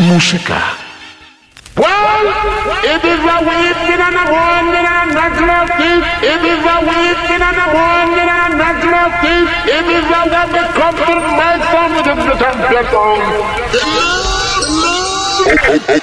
Música. Well, it is a waiting and a warning and a natural thief. It is a waiting and a warning and a natural thief. It is a when we come to my song with the champion song.